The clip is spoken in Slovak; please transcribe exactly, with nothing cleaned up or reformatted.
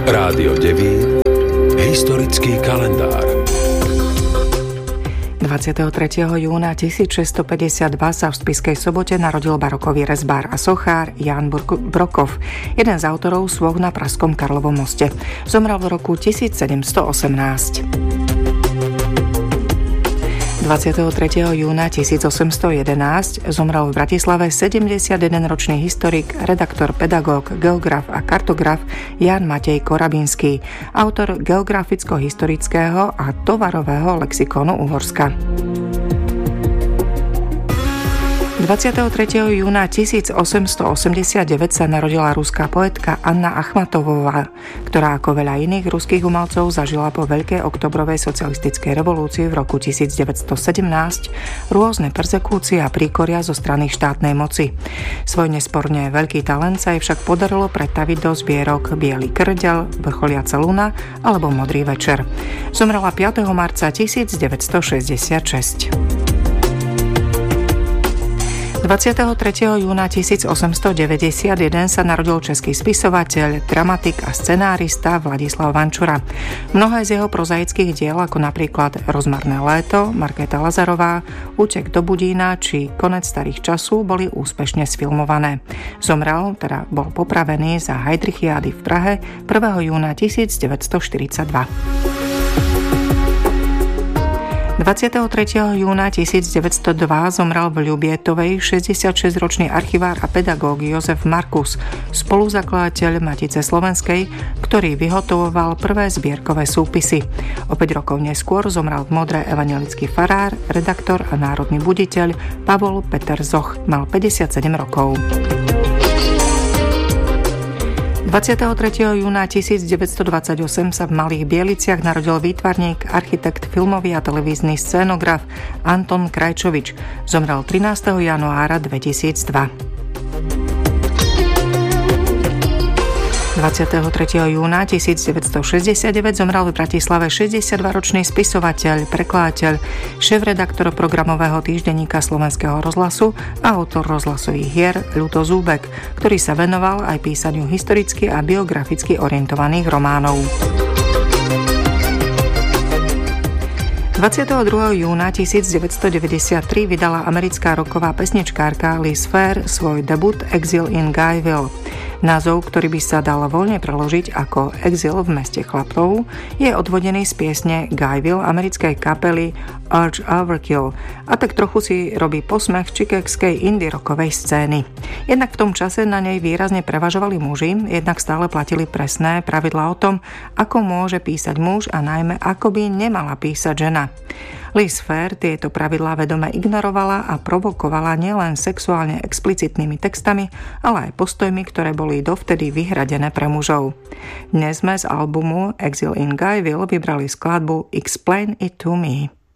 Rádio Devín. Historický kalendár. dvadsiateho tretieho júna tisícšesťstopäťdesiatdva sa v Spišskej Sobote narodil barokový rezbár a sochár Ján Brockov, jeden z autorov Svôh na Pražskom Karlovom moste. Zomrel v roku tisícsedemstoosemnásť. dvadsiateho tretieho júna tisícosemstojedenásť zomrel v Bratislave sedemdesiatjedenročný historik, redaktor, pedagóg, geograf a kartograf Ján Matej Korabinský, autor geograficko-historického a tovarového lexikónu Uhorska. dvadsiateho tretieho júna tisícosemstoosemdesiatdeväť sa narodila ruská poetka Anna Achmatovová, ktorá ako veľa iných ruských umelcov zažila po Veľkej októbrovej socialistickej revolúcii v roku tisícdeväťstosedemnásť rôzne perzekúcie a príkoria zo strany štátnej moci. Svoj nesporne veľký talent sa jej však podarilo pretaviť do zbierok Biely krdeľ, Vrcholiaca luna alebo Modrý večer. Zomrela piateho marca tisícdeväťstošesťdesiatšesť. dvadsiateho tretieho júna tisícosemstodeväťdesiatjeden sa narodil český spisovateľ, dramatik a scenárista Vladislav Vančura. Mnohé z jeho prozaických diel, ako napríklad Rozmarné léto, Markéta Lazarová, Útek do Budína či Konec starých časov boli úspešne sfilmované. Zomrel, teda bol popravený za Heydrichiády v Prahe prvého júna tisícdeväťstoštyridsaťdva. dvadsiateho tretieho júna tisícdeväťstodva zomrel v Ľubietovej šesťdesiatšesťročný archivár a pedagóg Jozef Markus, spoluzakladateľ Matice slovenskej, ktorý vyhotovoval prvé zbierkové súpisy. O päť rokov neskôr zomrel v Modre evanjelický farár, redaktor a národný buditeľ Pavol Peter Zoch. Mal päťdesiatsedem rokov. dvadsiateho tretieho júna tisícdeväťstodvadsaťosem sa v Malých Bieliciach narodil výtvarník, architekt, filmový a televízny scénograf Anton Krajčovič. Zomrel trinásteho januára dvetisícdva. dvadsiateho tretieho júna tisícdeväťstošesťdesiatdeväť zomrel v Bratislave šesťdesiatdvaročný spisovateľ, prekladateľ, šéf-redaktor programového týždenníka Slovenského rozhlasu a autor rozhlasových hier Ľudo Zúbek, ktorý sa venoval aj písaniu historicky a biograficky orientovaných románov. dvadsiateho druhého júna tisícdeväťstodeväťdesiattri vydala americká rocková pesničkárka Liz Phair svoj debut Exile in Guyville. Názov, ktorý by sa dal voľne preložiť ako Exil v meste chlapov, je odvodený z piesne Guyville americkej kapely Urge Overkill a tak trochu si robí posmech chicagskej indie rockovej scény. Jednak v tom čase na nej výrazne prevažovali muži, jednak stále platili presné pravidlá o tom, ako môže písať muž a najmä ako by nemala písať žena. Liz Phair tieto pravidlá vedome ignorovala a provokovala nielen sexuálne explicitnými textami, ale aj postojmi, ktoré boli dovtedy vyhradené pre mužov. Dnes sme z albumu Exile in Guyville vybrali skladbu Explain It to Me.